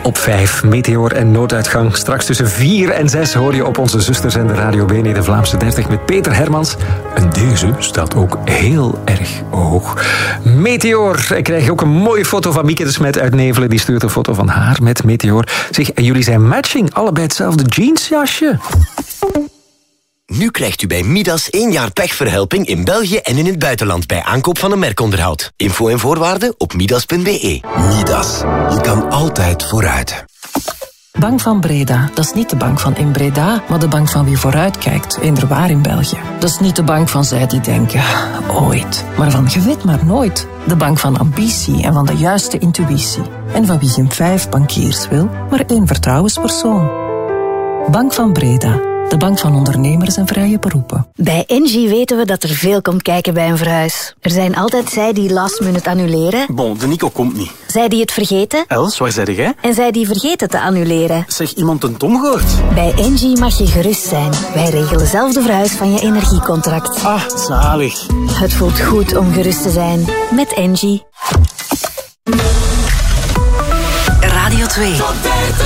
op 5. Meteor en nooduitgang. Straks tussen 4 en 6 hoor je op onze zusterzender Radio Bene de Vlaamse 30 met Peter Hermans. En deze staat ook heel erg hoog. Meteor. Ik krijg ook een mooie foto van Mieke de Smet uit Nevelen. Die stuurt een foto van haar met Meteor. Zeg, en jullie zijn matching. Allebei hetzelfde jeansjasje. Nu krijgt u bij Midas 1 jaar pechverhelping in België en in het buitenland bij aankoop van een merkonderhoud. Info en voorwaarden op midas.be. Midas. Je kan altijd vooruit. Bank van Breda, dat is niet de bank van in Breda, maar de bank van wie vooruitkijkt, inderwaar in België. Dat is niet de bank van zij die denken, ooit, maar van je weet maar nooit. De bank van ambitie en van de juiste intuïtie. En van wie geen 5 bankiers wil, maar 1 vertrouwenspersoon. Bank van Breda. De bank van ondernemers en vrije beroepen. Bij Engie weten we dat er veel komt kijken bij een verhuis. Er zijn altijd zij die last minute annuleren. Bon, de Nico komt niet. Zij die het vergeten. Els, waar zei jij? En zij die vergeten te annuleren. Zeg, iemand een Tom gehoord? Bij Engie mag je gerust zijn. Wij regelen zelf de verhuis van je energiecontract. Ah, zalig. Het voelt goed om gerust te zijn. Met Engie. Radio 2.